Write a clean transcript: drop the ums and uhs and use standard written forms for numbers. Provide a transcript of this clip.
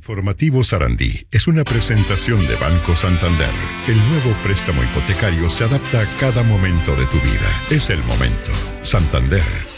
Informativo Sarandí es una presentación de Banco Santander. El nuevo préstamo hipotecario se adapta a cada momento de tu vida. Es el momento. Santander.